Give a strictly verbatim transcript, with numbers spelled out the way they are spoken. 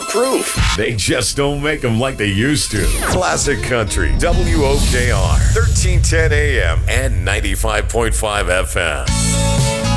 proof. They just don't make them like they used to. Classic Country, W O K R, thirteen ten A M and ninety-five point five F M.